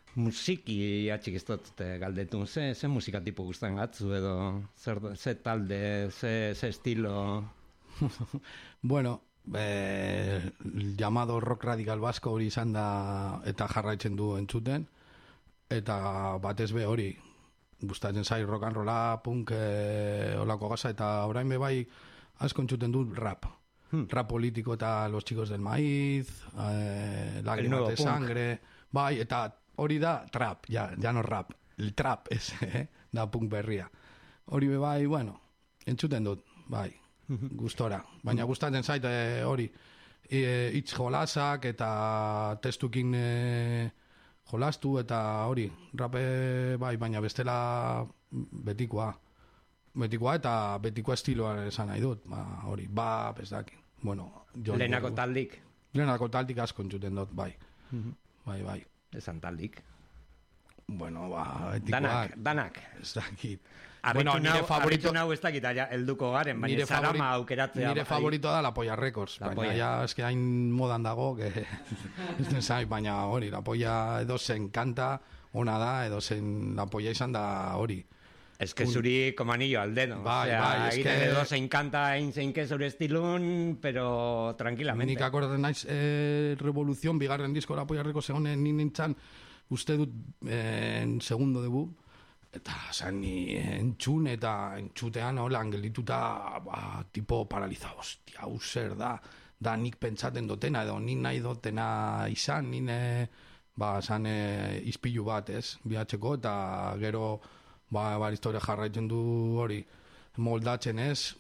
Musiki atxik ez dut galdetu, ze musika tipu guztan gatzu edo, ze talde, ze estilo? Bueno, llamado rock radical vasco hori izan da eta jarraitzen du entzuten, eta batez be hori, gustatzen zai rock and rolla, punk, olako gaza, eta orain be bai asko entzuten du rap. Rap político eta Los Chicos del Maíz, Lágrimas de Sangre, bai, eta hori da trap, ja no rap, el trap da punk berria. Hori be bai, bueno, entzuten dut, bai, gustora. Baina gustatzen zait hori, hitz jolasak eta testukin jolastu eta hori, rape bai, baina bestela betikoa eta betikoa estiloa esan nahi dut, hori, ez daki. Bueno, Lehenako taldik asko entzuten dut, bai. Bai. Esan taldik. Bueno, etikoak. Danak. Ez dakit. Arritu nau ez dakit, elduko garen, baina zarama aukeratzea. Nire favoritoa da La Polla Records, baina ja eski hain modan dago, baina hori, La Polla edozen kanta, ona da, edozen La Polla izan da hori. Ez que zuri komanillo al dedo. Bai, egiten edo zein kanta egin zein que zure estilun, pero tranquilamente. Nik akordaten naiz Revolución, bigarren disko La Polla Records egonen nintzen, uste dut segundo debu, eta zan ni entzun eta entzutean holan geldituta tipo paralizado, hostia, zer da nik pentsaten dotena edo nik nahi dotena izan, zan izpilu bat, bihatzeko, eta gero historia jarraitzen du hori moldatzen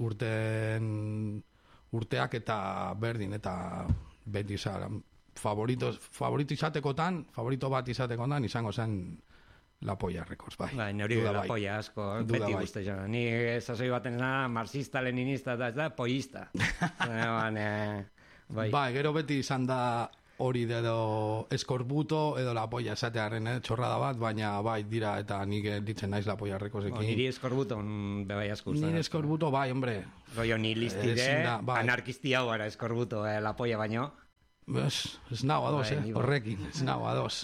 urteak eta berdin, eta beti favorito bat izatekotan izango zen La Polla Records, bai. Bai, nori La Polla asko, beti guzti jo. Ni esazoi baten marxista, leninista, eta ez da, pollista. Bai, gero beti izan da hori edo eskorbuto edo La Polla esatearen txorrada bat, baina bai dira eta nik ditzen naiz La Polla Recordsekin. Niri eskorbuto bebai asko usta. Niri eskorbuto bai, hombre. Rollo nihilistide, anarkisti hau gara eskorbuto La Polla baino. Ez nago ados, horrekin, ez nago ados.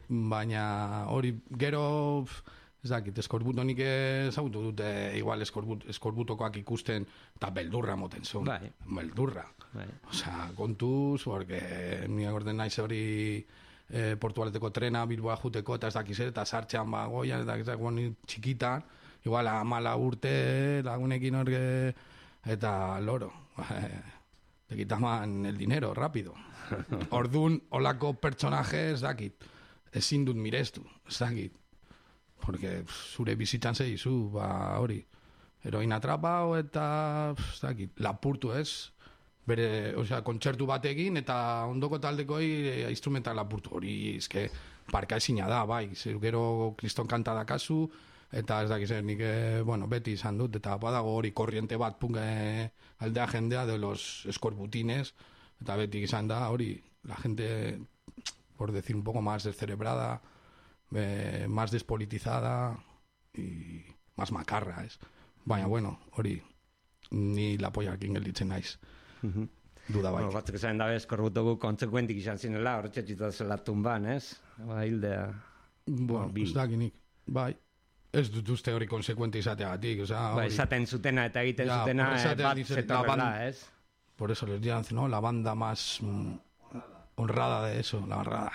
Baina hori gero, ez dakit, eskorbuto nik ezagutu dute igual eskorbutokoak ikusten eta beldurra moten zuen. Bai. Beldurra. Bai. Osa, kontuz, porque ni agorden naiz hori Portugaleteko trena Bilboa juteko eta ez dakiz eta sartzean goian, eta txikitan, igual 14 urte lagunekin horre eta loro. Te quitaban el dinero, rápido. Ordun, olako pertsonaje ez dakit. Ezin dut mirestu, ez dakit. Porque zure bizitzan zeizu, hori. Heroina atrapao eta, ez dakit, lapurtu ez. Bere, kontzertu batekin eta ondoko taldekoi instrumental lapurtu. Hori, ezke, parka ezina da, bai. Gero kriston kanta dakazu, eta ez dakiz, nik, beti izan dut, eta badago hori korriente bat punga aldea jendea de los escorbutines, eta beti izan da, hori, la gente, por decir un poco más descerebrada, más despolitizada y más macarra, es. Baina, bueno, hori, ni La Polla gelditzen naiz. Duda bai. Batzuk esan dabe eskorbutogu kontsekuentik izan zinela, horretxetxita zela tumban, ez? Hildea. Ez dakinik, bai. Ez dut uste hori konsekuente izateagatik, esaten zutena eta egiten zutena bat zetorrela, ez? Por eso les dicen, ¿no? La banda más honrada de eso, la honrada.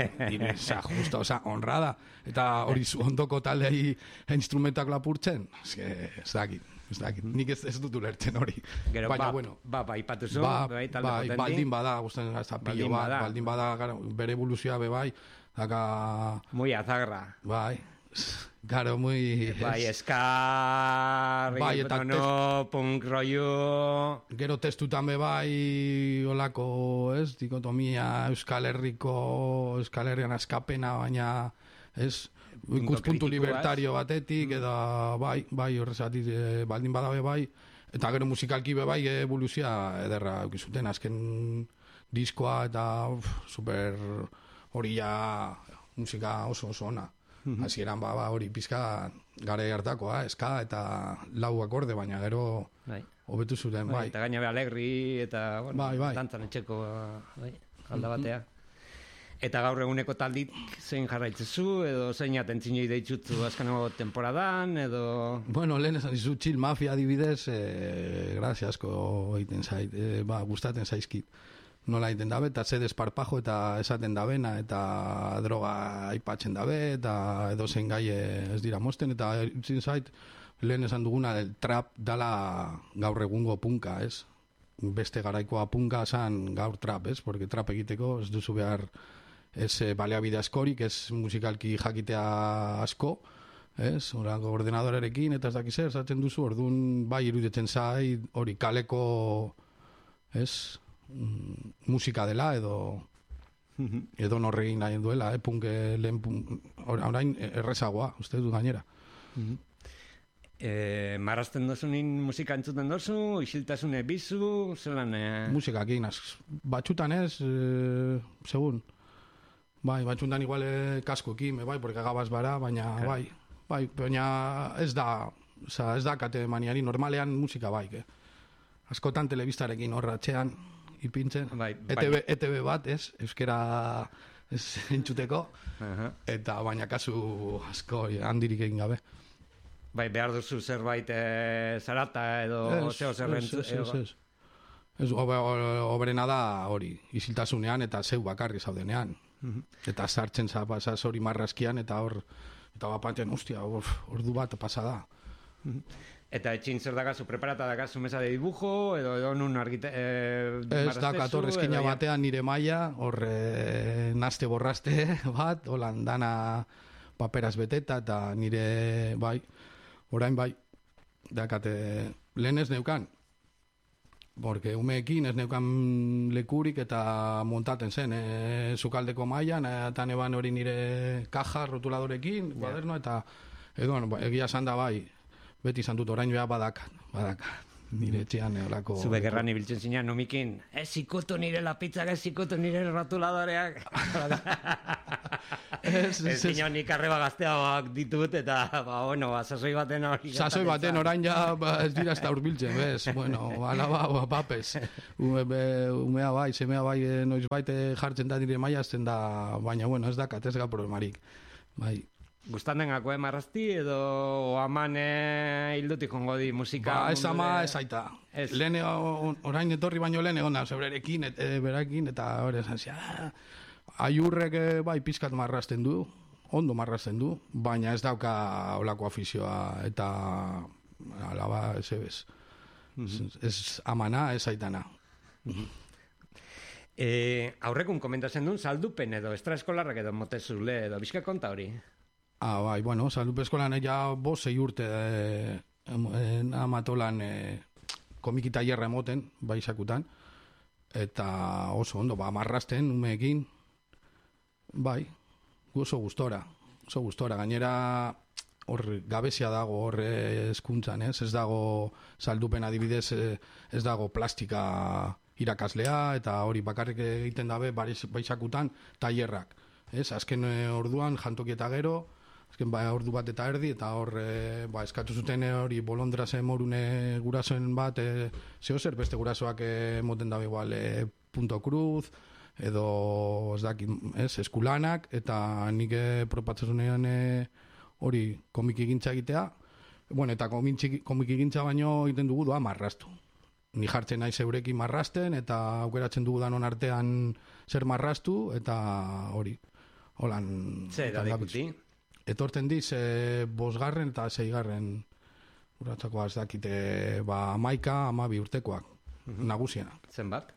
Justo, honrada. Eta hori ondoko taldei instrumentak lapurtzen, ez dakit. Nik ez dut ulertzen hori. Gero, ipatuzu, talde potenti. Baldin bada, guztan ez da pillo bat, baldin bada, bere evoluzioa bebai, daka... Muy azagra. Bai, garo, muy... Bai, eskar, punk rollo... Gero testutan bebai, olako, dikotomia, Euskal Herrian askapena, baina, ikuspuntu libertario batetik, eta bai, horrezatik, baldin bada bebai, eta gero musikalki bebai evoluzioa ederra eukizuten, azken diskoa eta super hori ja musika oso ona. Hasieran hori pizka gare hartakoa, eska eta lau akorde, baina gero hobetu zuten, bai. Eta gaina be alegri eta, dantzan etxeko alda batea. Eta gaur eguneko taldik zein jarraitzezu, edo zein atentzinoi deitxutzu azkeneko temporadan, edo... Bueno, lehen esan dizu, Chill Mafia adibidez, grazia asko egiten zait, gustaten zaizkit. Nola egiten dabe, eta ze desparpajo eta esaten dabena, eta droga aipatzen dabe, eta edo zein gai ez dira mosten, eta irutzen zait, lehen esan duguna, el trap dala gaur egungo punka, ez? Beste garaikoa punka esan gaur trap, ez? Porque trap egiteko ez duzu behar ez baliabide askorik, ez musikalki jakitea asko, ez? Horako ordenadorerekin, eta ez dakiz erzatzen duzu, orduan bai iruditzen zai, hori kaleko, ez? Musika dela, edo norregin nahi duela, punk lehen orain errezagoa, uste du gainera. Marrazten dozunin musika entzuten dozu, isiltasune bizu, zelan... Musikakin, batxutan ez, segun. Bai, batxutan igual kaskoekin, bai, porque gabaz bara, baina bai, baina ez da kate maniari, normalean musika bai, askotan telebistarekin horratxean, ipintzen, ETV bat, ez, euskera entzuteko, eta baina kasu asko handirik egin gabe. Bai, behar duzu zerbait zarata edo zeo zerrentzu. Ez, oberena da hori, isiltasunean eta zeu bakarri zaudenean. Eta sartzen zapasaz hori marrazkian eta bapatzen, ostia, ordu bat pasada. Eta etxin zer dakazu, preparata dakazu mesa de dibujo, edo nun argite... Ez dakator eskina batean nire maila, hor naste borraste bat, holan dana paperaz beteta, eta nire, bai, orain bai, dakate, lehen ez neukan, porque umeekin ez neukan lekurik eta montaten zen, zukaldeko mailan, eta neban hori nire kaja rotuladorekin, kuaderno, eta edo, egia esan da bai, beti izan dut orain joa badaka, nire etxean eolako... Zube gerran ibiltzen zinean, nomikin, zikutu nire lapitzak, zikutu nire rotuladoreak. Ez zinean nik arreba gazteagoak ditut, eta, bueno, sasoi baten hori... Sasoi baten orain ja ez dira ez da urbiltzen, bez, bueno, alaba, papez. Umea bai, semea bai, noiz baite jartzen da nire maiazten da, baina, bueno, ez da katezga problemarik, bai. Gustan dengako marrazti edo aman hildutik jongo di musika? Ba, ez ama ez aita. Lehen orain etorri baino lehen egon da, zebrerekin, berakin, eta hori esan zia. Aiurrek bai pizkat marrazten du, ondo marrazten du, baina ez dauka olako afizioa eta alaba ez ebez. Ez amana, ez aitana. Aurrekun komentatzen duen saldupen edo estraeskolarrak edo motezule edo bizka konta hori? Bai, bueno, saldupe eskolan ja 5-6 urte amatolan komiki tailerra emoten, bai sakutan, eta oso ondo, marrazten, umeekin, bai, oso gustora, gainera hor gabezia dago hor hezkuntzan, ez dago saldupen adibidez, ez dago plastika irakaslea, eta hori bakarrik egiten dabe bai sakutan tailerrak, ez, azken orduan jantoki eta gero, azken ordu bat eta erdi, eta hor eskatu zuten hori bolondrase morune gurasoen bat, zehozer beste gurasoak moten dabe igual punto cruz, edo ez dakit, eskulanak, eta nik propatzezunean hori komiki gintza egitea, bueno, eta komiki gintza baino egiten dugu doa marraztu. Ni jartzen naiz eurekin marrazten, eta aukeratzen dugu danon artean zer marraztu, eta hori, holan... Zer da dikuti? Etorten diz, 5. eta 6. Uratzakoa ez dakite, 11-12 urtekoak, nagusienak. Zenbat?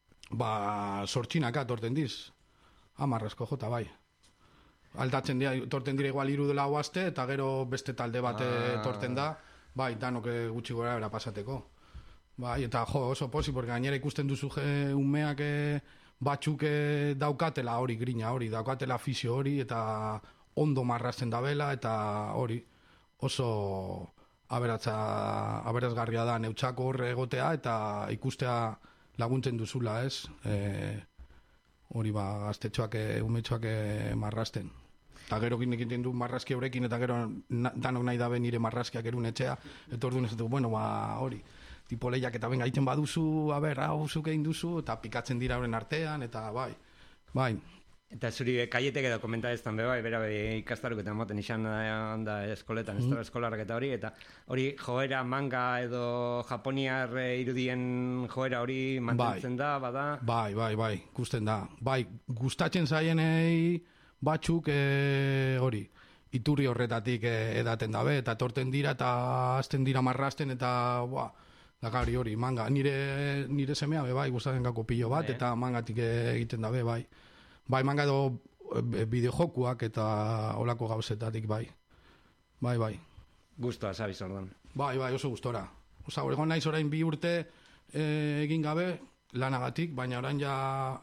8 etorten diz, 10 jota bai. Aldatzen dira, etorten dira igual 3 dela hoazte, eta gero beste talde bat etorten da, bai, danok gutxi gora bera pasateko. Bai, eta oso posi, porque gainera ikusten duzu umeak batzuk daukatela hori grina hori, daukatela fisio hori, eta ondo marrazten dabela, eta hori oso aberazgarria da neutxako horre egotea, eta ikustea laguntzen duzula, ez? Hori gaztetxoak, umetxoak marrazten. Eta gero egiten du marrazki horrekin, eta gero danok nahi dabe nire marrazkiak erun etxea, eta orduan ez du, bueno, hori, tipo lehiak eta benga egiten baduzu, hau zuk egin duzu, eta pikatzen dira horren artean, eta bai. Eta zuri kaietek edo komentadeztan bai, bera ikastaruk eta moten izan da eskoletan, eskolarrak eta hori, eta hori joera manga edo japoniar irudien joera hori mantentzen da, bada? Bai, gusten da. Bai, gustatzen zaienei batzuk hori, iturri horretatik edaten dabe, eta torten dira, eta azten dira marrasten, eta dakari hori, manga. Nire semea, bai, gustatzen gako pillo bat, eta mangatik egiten dabe, bai. Bai, manga edo bideojokuak eta olako gauzetatik, bai. Bai. Gustoa, sabiz ordan. Bai, oso gustora. Osa, egon naiz orain 2 urte egin gabe lanagatik, baina orain ja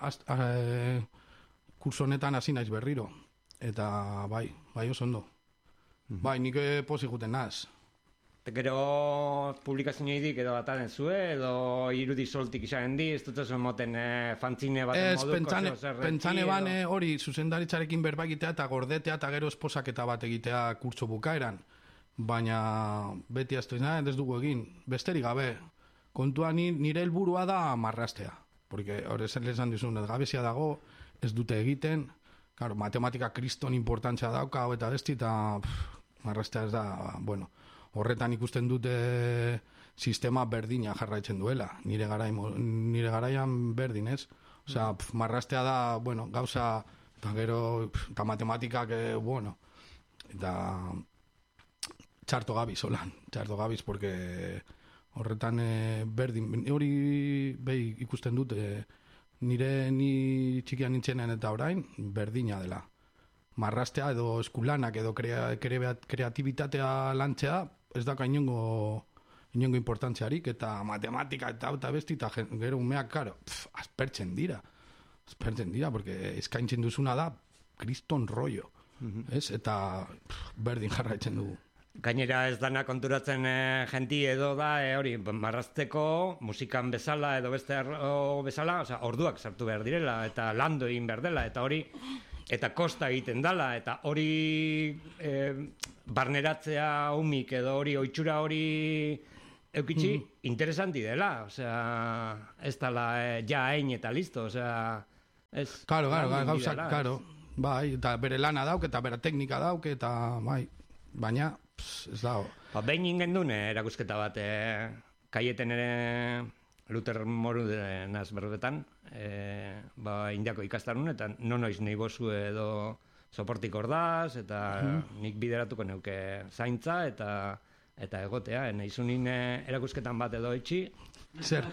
kurso honetan hasi naiz berriro. Eta bai oso ondo. Bai, nik pozik guten naz. Gero publikazioidik edo bataren zue, edo irudi soltik izan di, ez dut zuen moten fantzine baten moduko zerreti. Pentsane bane hori zuzendaritzarekin berbakitea eta gordetea eta gero esposaketa bat egitea kurtso bukaeran. Baina beti aztu izan, ez dugu egin. Besterik gabe, kontua nire helburua da marrastea. Porque hori esan dizun, gabezia dago, ez dute egiten. Claro, matematika kriston importantzia dauka, eta besti, eta marrastea ez da, bueno, horretan ikusten dute sistema berdina jarraitzen duela, nire garaian berdin, ez? Osea, marrastea da, bueno, gauza, eta gero, eta matematikak, bueno, eta txarto gabiz, porque horretan berdin, hori behi ikusten dute, ni txikian nintzenen eta orain, berdina dela. Marrastea edo eskulanak edo kreatibitatea lantzea, ez daka inongo importantziarik, eta matematika eta besti, eta gero umeak, karo, aspertzen dira, porque eskaintzen duzuna da kriston rollo, ez? Eta berdin jarraitzen dugu. Gainera ez dana konturatzen jenti edo da, hori, marrazteko musikan bezala edo beste bezala, osea, orduak sartu behar direla, eta lando egin behar dela, eta hori, eta kosta egiten dala, eta hori barneratzea umik edo hori oitxura hori eukitzi interesanti dela, osea, ez dala ja hain eta listo, osea, ez... Claro, gauzak, claro, bai, eta bere lana dauk, eta bere teknika dauk, eta bai, baina, ez dago. Behin ingen dune erakusketa bat, kaieten ere Luther moru naz berbetan, indiako ikastarun, eta noiz nahi bozu edo soportik ordaz, eta nik bideratuko neuke zaintza, eta egotea, nahizunin erakusketan bat edo etxi. Zer,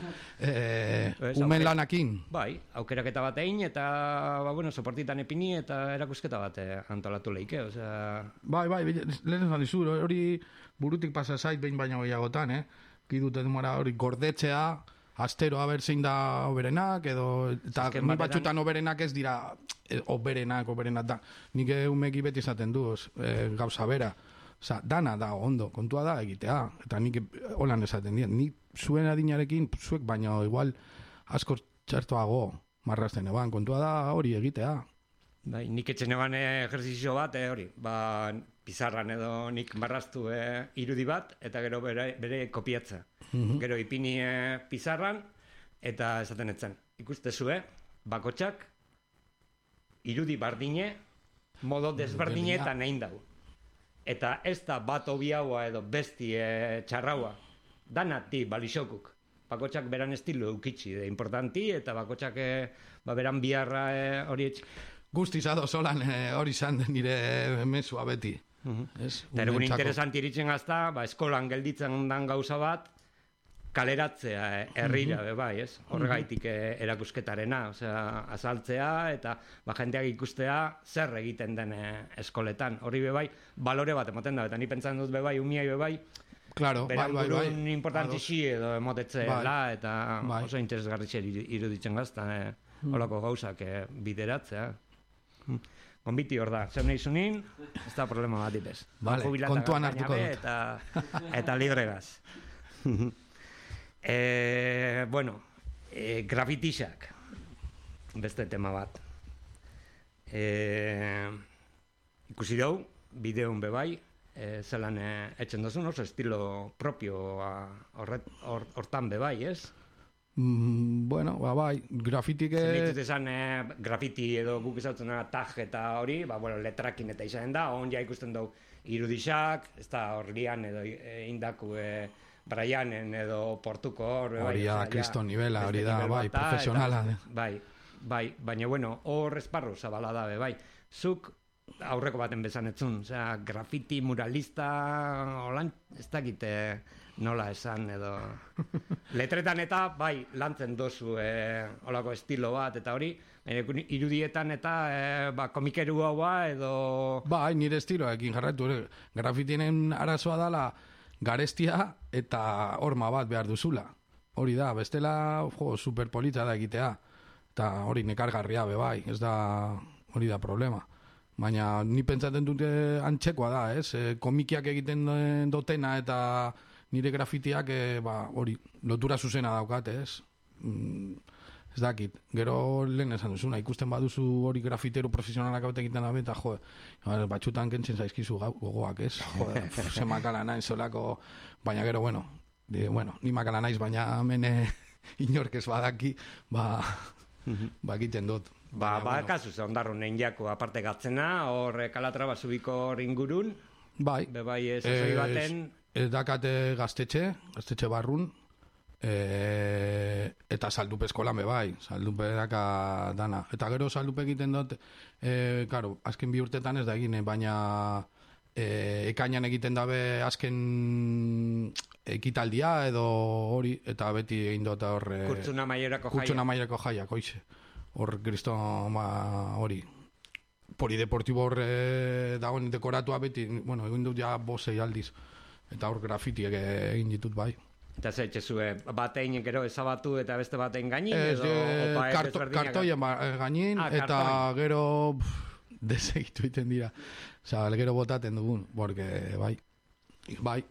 umen lanakin? Bai, aukeraketa bat egin, eta, bueno, soportitan epini, eta erakusketa bat antolatu leike, osea... Bai, lehen esan dizur, hori burutik pasa zait behin baina gehiagotan, Kidute demora hori gordetzea, astero haber zein da oberenak, edo, eta ni batxutan oberenak ez dira oberenak da. Nik umeki beti esaten du, gauza bera. Osa, dana da, ondo, kontua da egitea. Eta nik holan esaten dira. Nik zuen adinarekin, zuek baina igual asko txartoago marrazten eban. Kontua da hori egitea. Bai, nik etxen eban ejerzizio bat, hori, pizarran edo nik marraztu irudi bat, eta gero bere kopiatza. Gero ipini pizarran, eta esaten etzen. Ikuste zue, bakotxak, irudi bardine, modo desbardine eta nein dago. Eta ez da bat obiaua edo besti txarraua. Danati balixokuk. Bakotxak beran estilo eukitzi, importanti, eta bakotxak beran biharra hori etxik. Guztiz adozolan hori izan nire mesua beti. Eta egun interesanti iritzen gazta, eskolan gelditzen dan gauza bat, kaleratzea herrira, bai, ez? Horregaitik erakusketarena, osea, azaltzea, eta jendeak ikustea zer egiten den eskoletan. Horri bai, balore bat emoten da, eta ni pentsan dut bai, umiai bai, beran burun importantixi edo emotetzela, eta oso interesgarritxe iruditzen gazta, holako gauzak bideratzea. Gonbiti hor da, zer nahi zunin, ez da problema bat ipez. Kontuan hartuko dut. Eta libregaz. Bueno, grafitixak, beste tema bat. Ikusi dugu, bideon bebai, zelan etxen dozun, oso estilo propio hortan bebai, ez? Bueno, bai, grafitik... Zenitut esan, grafiti edo guk ezagutzen tag eta hori, letrakin eta izanen da, on ja ikusten dugu irudisak, ez da horrian edo indaku Brianen edo Portuko hor... Hori da, kriston nivela, hori da, bai, profesionala. Bai, baina, hor esparru zabala da, bai. Zuk aurreko baten bezanetzun, grafiti, muralista, holan, ez dakite... nola esan edo letretan eta bai lantzen dozu olako estilo bat eta hori irudietan eta komikeru haua edo bai nire estiloekin jarraitu grafitinen arazoa dala garestia eta horma bat behar duzula hori da bestela superpolita da egitea eta hori nekargarria be bai ez da hori da problema baina ni pentsatzen dute antzekoa da komikiak egiten dotena eta nire grafitiak hori lotura zuzena daukat, ez? Ez dakit. Gero lehen esan duzuna, ikusten baduzu hori grafitero profesionalak hau egiten dabe, eta batxutan kentzen zaizkizu gogoak, ez? Ze makala naiz solako, baina gero, ni makala naiz, baina hemen inork ez badaki, egiten dut. Kasu ze ondarro nein jako aparte gatzena, hor Kalatrava zubiko hor ingurun, bai, sasoi baten... dakate gaztetxe barrun, eta saldupe eskolan bai, saldupe daka dana. Eta gero saldupe egiten dut, azken 2 urtetan ez da egin, baina ekainan egiten dabe azken ekitaldia edo hori, eta beti egin dut hor... Kurtsuna maierako jaiak, oize. Hor, kriston, hori... Polideportibo hor dagoen dekoratua beti, egin dut ja 5 aldiz. Eta hor grafitiek egin ditut bai. Eta ze etxezue, batein gero ezabatu eta beste batein gainin? Kartoien gainin, eta gero desegitu iten dira. Gero botaten dugun, porque bai.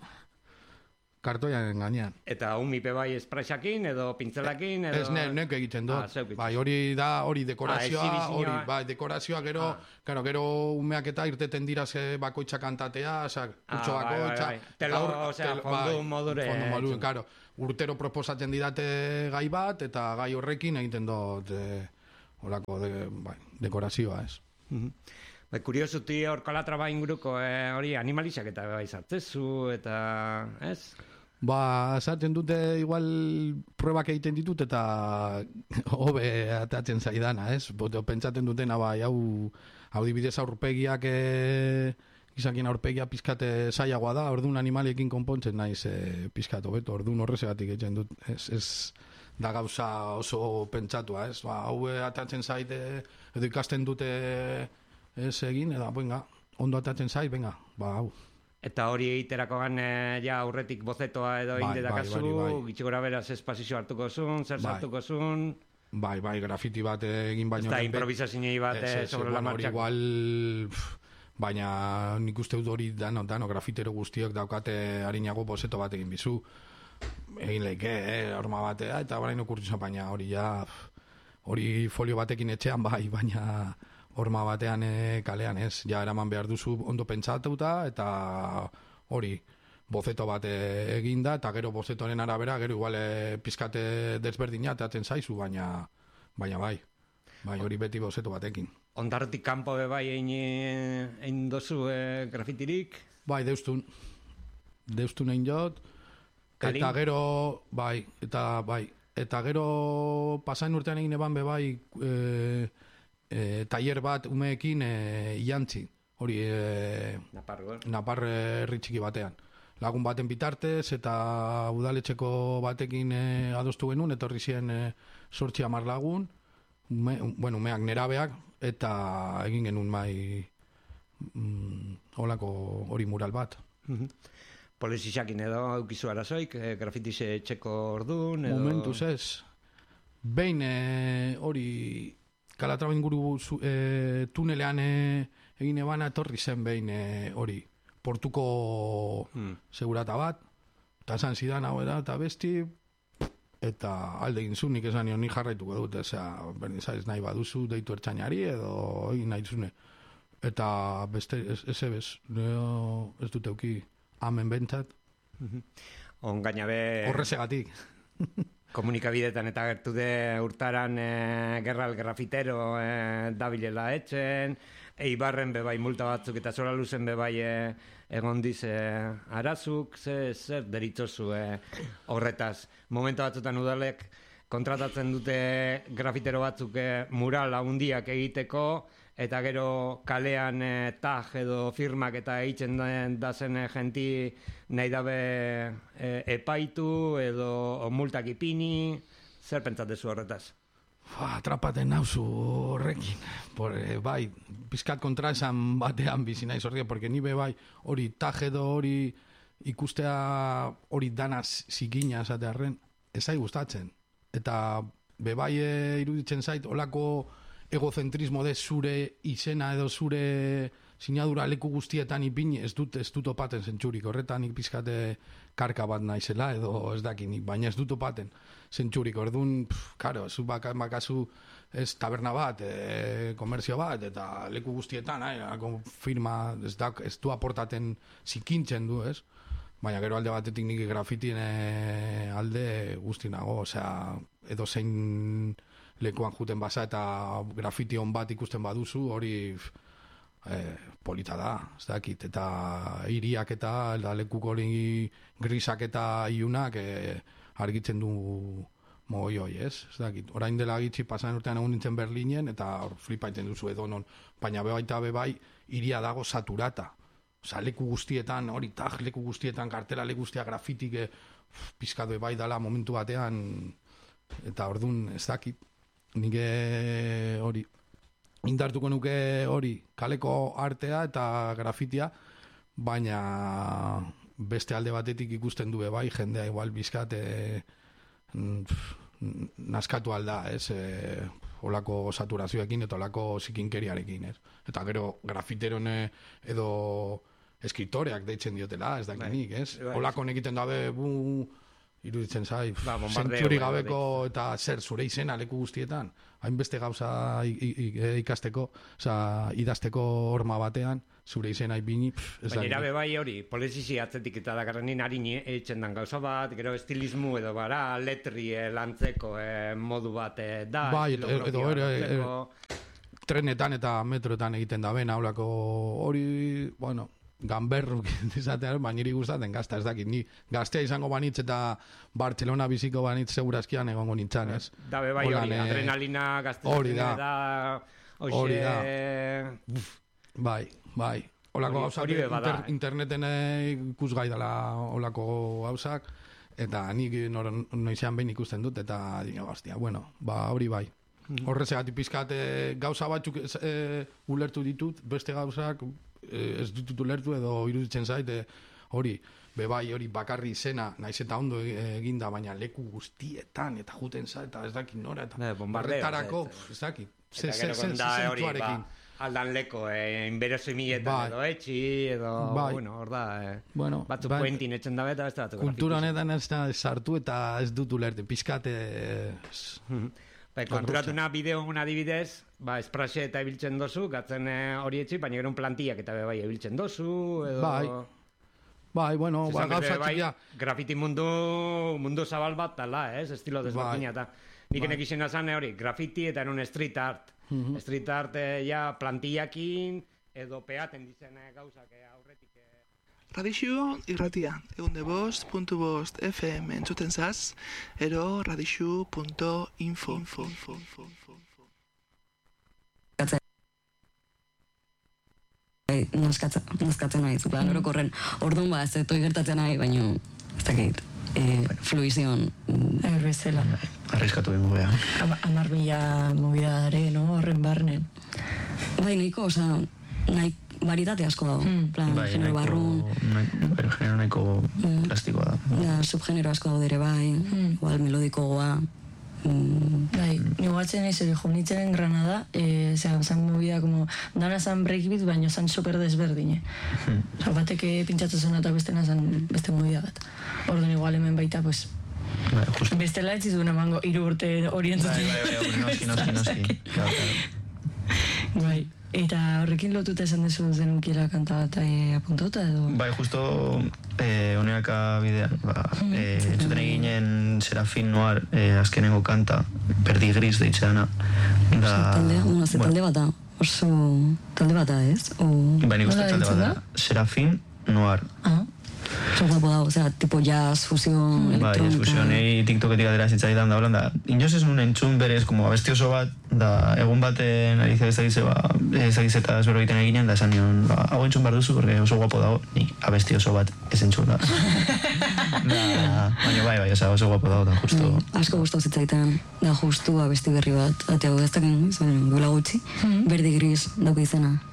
Kartoian gainean. Eta humipe bai espresakin edo pintzelakin? Ez nek egiten dut. Hori da, hori dekorazioa, dekorazioa gero umeak eta irteten dira ze bakoitza kantatea, kurtso bakoitza. Fondu modure. Urtero proposatzen didate gai bat, eta gai horrekin egiten dut horako dekorazioa, ez. Kuriosuti hor Kalatrava inguruko hori animalizak eta bai zartzezu eta, ez? Zartzen dute igual pruebak egiten ditut eta hobe atatzen zaidana, ez? Pentsaten dutena bai, hau dibidez aurpegiak izakien aurpegia pizkate zailagoa da, orduan animalekin konpontzen naiz pizkatu beto, orduan horrezegatik egiten dut, ez da gauza oso pentsatua, ez? Hau atatzen zaite edo ikasten dute ez egin, ondo atatzen zait, hau. Eta hori egiterakoan aurretik bozetoa edo indetakazu, gitxigora beraz espazio hartuko zun, zer sartuko zun... Bai, grafiti bat egin baino... Ez da improvisazinei bat sobre la marcha. Igual, baina nik uste dut hori dano grafitero guztiok daukate harinago bozeto bat egin bizu. Egin leike, horma batea, eta baraino kurtizan, baina hori folio batekin etxean baina... horma batean kalean ez, eraman behar duzu ondo pentsatuta, eta hori bozeto bat eginda, eta gero bozetoren arabera, gero igual pizkate desberdina atatzen zaizu, baina bai, hori beti bozeto batekin. Ondarrotik kanpo bai egin dozu grafitirik? Bai, deustun egin jot, eta gero, eta gero pasain urtean egin eban bai, tailer bat umeekin iantzi, hori Napar herri batean. Lagun baten bitartez eta udaletxeko batekin adostu genuen, etorri ziren 8-10 lagun, umeak nerabeak, eta egin genuen holako hori mural bat. Polizisakin edo aukizu arazoik, grafitize txeko orduan? Momentuz ez. Behin hori... Kalatrava inguru tunelean egin ebana etorri zen behin hori portuko segurata bat, eta esan zidan hau eta besti, eta alde egin zunik esan nion ni jarraituko dut, berdin zaiz nahi baduzu deitu ertzainari edo egin nahi zune. Eta beste, ez dut euki amen bentsat. Ongaina be... Horrezegatik. Komunikabidetan eta gertu de urtaran gerra el grafitero dabilela etxen, Eibarren bebai multa batzuk eta zora luzen bebai egon dize arazuk, zer deritzozu horretaz. Momentu batzutan udalek kontratatzen dute grafitero batzuk mural handiak egiteko, eta gero kalean tag edo firmak eta egiten dazen jenti nahi dabe epaitu edo multak ipini, zer pentsatezu horretaz? Atrapaten nauzu horrekin. Bai, pizkat kontra esan batean bizi naiz horrekin, porque ni bai hori tag edo hori ikustea hori danaz zikina esatearren, ez zai gustatzen. Eta bai iruditzen zait, olako egocentrismo de zure izena edo zure sinadura leku guztietan ipini, ez dut opaten zentsurik. Horretan nik pizkate karka bat naizela edo ez dakinik, baina ez dut opaten zentsurik. Orduan, karo, zu bakazu ez taberna bat, komerzio bat, eta leku guztietan, firma ez du aportaten zikintzen du, ez? Baina gero alde batetik nik grafitien alde guztinago, osea, edo zein lekuan juten basa eta grafiti on bat ikusten baduzu, hori polita da, ez dakit, eta hiriak eta lekuk hori grisak eta iunak argitzen du mogoioi, ez dakit. Orain dela gitzi pasan urtean egun nintzen Berlinen, eta flipaiten duzu edo non, baina bebai hiria dago saturata. Osa, leku guztietan, hori tag leku guztietan, kartela leku guztia grafitik pizkatu bai dala momentu batean, eta orduan ez dakit. Nik hori indartuko nuke hori kaleko artea eta grafitia, baina beste alde batetik ikusten du bai jendea igual bizkat naskatu alda, ez? Olako saturazioekin eta olako zikinkeriarekin, ez? Eta gero grafiteron edo eskritoreak deitzen diotela, ez dakinik, ez? Olako egiten dabe iruditzen zai, zentzuri gabeko eta zer zure izena leku guztietan, hainbeste gauza ikasteko, idazteko horma batean, zure izena ipini, ez da. Baina irabe bai hori, polizisi atzetik eta dakarrenin harin eitzen dan gauza bat, gero estilismu edo bara, letri lantzeko modu bat da. Bai, edo trenetan eta metroetan egiten da bena, holako hori, bueno, ganberruk izatean, baina niri gustatzen gazta, ez dakit, ni gaztea izango banitz eta Bartzelona biziko banitz segurazkian egongo nintzen, ez? Dabe bai hori, adrenalina gaztetzen da, hori da, bai, holako gauzak interneten ikusgai dela holako gauzak, eta nik noizean behin ikusten dut, eta dino, hostia, bueno, hori bai. Horrezegatik pizkat gauza batzuk ulertu ditut, beste gauzak ez ditut ulertu edo iruditzen zait hori, bebai hori bakarri izena, naiz eta ondo eginda, baina leku guztietan eta juten zait, eta ez dakit nora, eta barretarako, ez dakit, zentuarekin. Aldan leko, inberosimiletan edo etxi, edo, bueno, hor da, batzuk puentin etxen dabe eta beste batzuk. Kultura honetan ez da sartu eta ez dut ulertu, pizkate... Konturatuna bideo una adibidez, espraxe eta ibiltzen dozu, gatzen hori etxi, baina gero un plantiak eta bai ibiltzen dozu, edo... Bai, bueno, gauza txikia. Grafiti mundu zabal bat tala, estilo desberdina eta nik enek izena zan hori, grafiti eta en un street art. Street art ja plantiakin edo peaten dizen gauzak aurretik. Radixu irratia, egunde5.5 FM entzuten zaz, ero radixu.info. Nazkatzen nahi, zukla, orokorren, orduan ez etoi gertatzen nahi, baina ez dakit, fluizion. Erbezela. Arriskatu bengu beha. 10.000 mobidare, no? Horren barnen. Bai, nahiko, nahi baritate asko dago, plan, genero barrun. Pero genero nahiko plastikoa da. Subgenero asko dago dere bai, igual melodikoa. Bai, nigoatzen ez ere jonitzen Granada, zan movida como, dana zan breakbeat, baina zan super desberdine. Batek pintxatu zen eta bestena zan beste movida bat. Orduan igual hemen baita, pues, bestela ez izun emango 3 urte hori entzuten. Noski. Bai. Eta horrekin lotuta esan dezu zenunkiela kanta bat apuntauta edo? Bai, justo honeaka bidean, entzuten eginen Serafin Noir azkenengo kanta, Perdi Gris deitzeana. Talde bat da, oso talde bat da, ez? Bai, nik uste talde bat da. Serafin Noir. Oso guapo da, osea, tipo jazz, fusion, elektronika. Bai, fusion, TikToketik adera zitzaidan da, holan da. Inoz ez nun entzun berez, como abesti oso bat, da egun baten arizia ezagizeta ezbero egiten eginen, da esan nion, hau entzun behar duzu, porque oso guapo dago, nik abesti oso bat ez entzun da. Baina bai, oso guapo dago, da justo. Asko gustau zitzaitan, da justu abesti berri bat, ateago ez dakin, duela gutxi, Berdi Gris dauka izena.